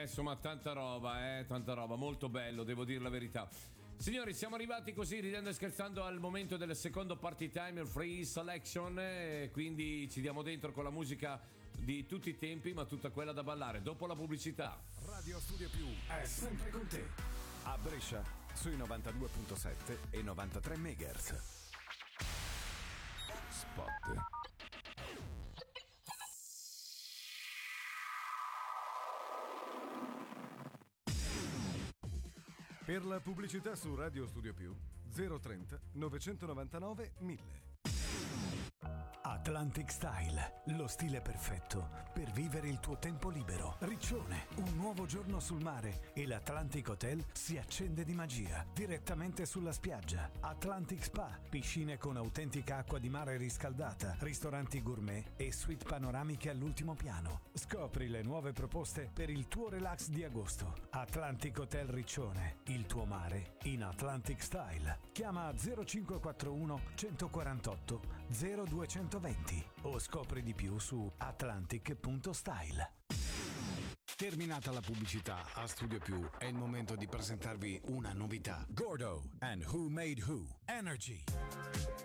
insomma, tanta roba, molto bello, devo dire la verità. Signori, siamo arrivati così, ridendo e scherzando, al momento del secondo party time free selection, quindi ci diamo dentro con la musica di tutti i tempi, ma tutta quella da ballare. Dopo la pubblicità. Radio Studio Più è sempre con te. A Brescia, sui 92.7 e 93 MHz. Spot. Per la pubblicità su Radio Studio Più 030 999 1000. Atlantic Style, lo stile perfetto per vivere il tuo tempo libero. Riccione, un nuovo giorno sul mare e l'Atlantic Hotel si accende di magia direttamente sulla spiaggia. Atlantic Spa, piscine con autentica acqua di mare riscaldata, ristoranti gourmet e suite panoramiche all'ultimo piano. Scopri le nuove proposte per il tuo relax di agosto. Atlantic Hotel Riccione, il tuo mare in Atlantic Style. Chiama 0541 148 0220 o scopri di più su atlantic.style. Terminata la pubblicità, a Studio Più è il momento di presentarvi una novità. Gordo and Who Made Who. Energy.